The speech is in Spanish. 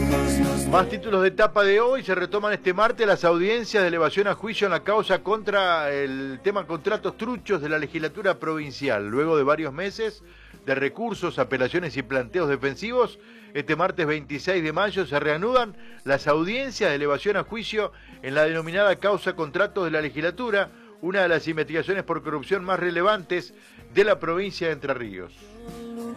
Más títulos de etapa de hoy. Se retoman este martes las audiencias de elevación a juicio en la causa contra el tema contratos truchos de la legislatura provincial. Luego de varios meses de recursos, apelaciones y planteos defensivos, este martes 26 de mayo se reanudan las audiencias de elevación a juicio en la denominada causa contratos de la legislatura, una de las investigaciones por corrupción más relevantes de la provincia de Entre Ríos.